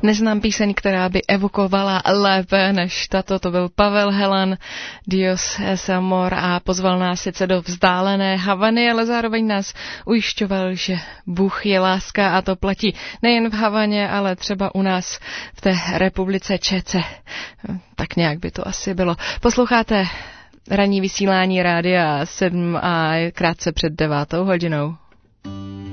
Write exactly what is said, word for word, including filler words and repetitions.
Neznám píseň, která by evokovala lépe než tato. To byl Pavel Helan, Dios es amor, a pozval nás sice do vzdálené Havany, ale zároveň nás ujišťoval, že Bůh je láska, a to platí nejen v Havaně, ale třeba u nás v té republice Čece. Tak nějak by to asi bylo. Posloucháte ranní vysílání Rádia sedm a krátce před devátou hodinou.